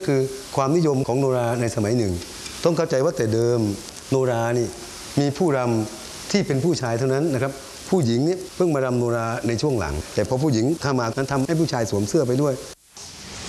คือความนิยมของโนราในสมัยหนึ่งต้องเข้าใจว่าแต่เดิมโนรานี่มีผู้รำที่เป็นผู้ชายเท่านั้นนะครับผู้หญิงเนี่ยเพิ่งมารำโนราในช่วงหลังแต่พอผู้หญิงถ้ามานั้นทำให้ผู้ชายสวมเสื้อไปด้วย